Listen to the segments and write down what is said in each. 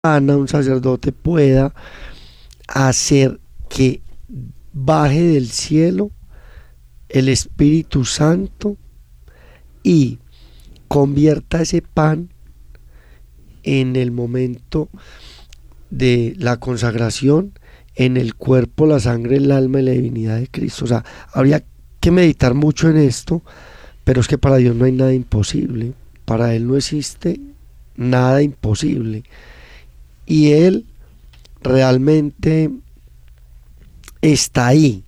un sacerdote pueda hacer que baje del cielo el Espíritu Santo y convierta ese pan en el momento de la consagración en el cuerpo, la sangre, el alma y la divinidad de Cristo. O sea, habría que meditar mucho en esto, pero es que para Dios no hay nada imposible. Para Él no existe nada imposible. Y Él realmente está ahí.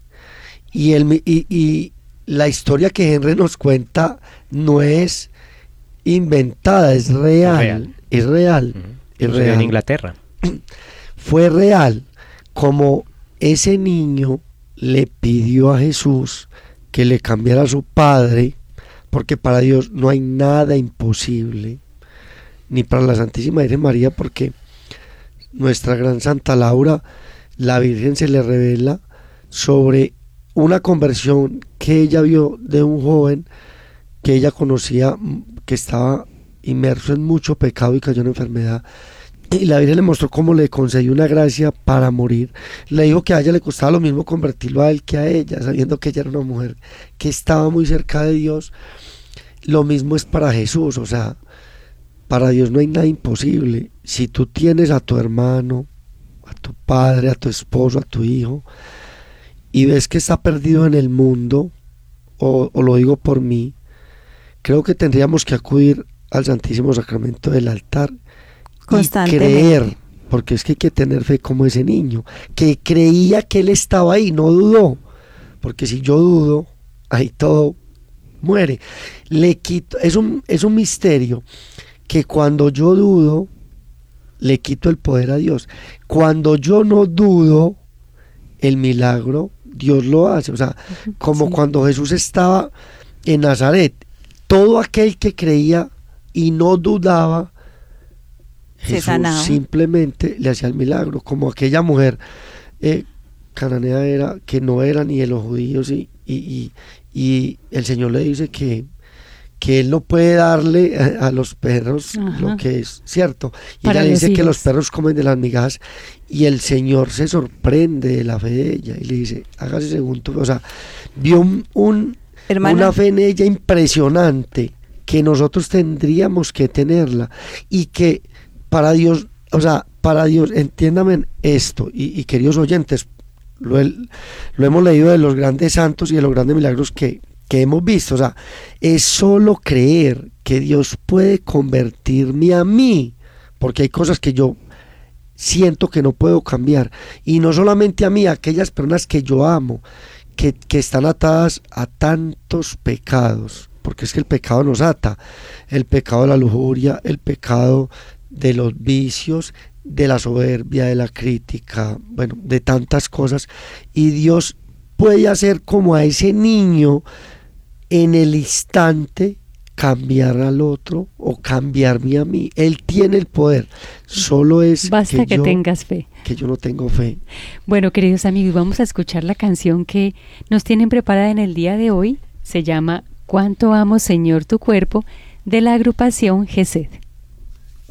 Y la historia que Henry nos cuenta no es inventada, es real. Es real. Es real. En Inglaterra. Fue real. Como ese niño le pidió a Jesús que le cambiara a su padre, porque para Dios no hay nada imposible, ni para la Santísima Virgen María, porque nuestra gran Santa Laura, la Virgen se le revela sobre una conversión que ella vio de un joven que ella conocía, que estaba inmerso en mucho pecado y cayó en enfermedad. Y la Virgen le mostró cómo le concedió una gracia para morir. Le dijo que a ella le costaba lo mismo convertirlo a él que a ella, sabiendo que ella era una mujer que estaba muy cerca de Dios. Lo mismo es para Jesús, o sea, para Dios no hay nada imposible. Si tú tienes a tu hermano, a tu padre, a tu esposo, a tu hijo, y ves que está perdido en el mundo, o lo digo por mí, creo que tendríamos que acudir al Santísimo Sacramento del altar y creer, porque es que hay que tener fe como ese niño, que creía que él estaba ahí, no dudó, porque si yo dudo, ahí todo muere. Le quito, es un misterio que cuando yo dudo, le quito el poder a Dios. Cuando yo no dudo, el milagro Dios lo hace. O sea, como cuando Jesús estaba en Nazaret, todo aquel que creía y no dudaba, Jesús simplemente le hacía el milagro, como aquella mujer cananea era, que no era ni de los judíos, y el Señor le dice que Él no puede darle a los perros lo que es cierto, y ella le dice que los perros comen de las migajas, y el Señor se sorprende de la fe de ella y le dice, hágase según tu fe. O sea, vio una fe en ella impresionante, que nosotros tendríamos que tenerla, y que para Dios, o sea, para Dios, entiéndame esto, y queridos oyentes, lo hemos leído de los grandes santos y de los grandes milagros que hemos visto. O sea, es solo creer que Dios puede convertirme a mí, porque hay cosas que yo siento que no puedo cambiar, y no solamente a mí, a aquellas personas que yo amo, que están atadas a tantos pecados, porque es que el pecado nos ata, el pecado de la lujuria, el pecado de los vicios, de la soberbia, de la crítica, bueno, de tantas cosas, y Dios puede hacer como a ese niño en el instante cambiar al otro o cambiarme a mí. Él tiene el poder, solo es basta que tengas fe, que yo no tengo fe. Bueno, queridos amigos, vamos a escuchar la canción que nos tienen preparada en el día de hoy. Se llama Cuánto amo, Señor, tu cuerpo, de la agrupación Gesed.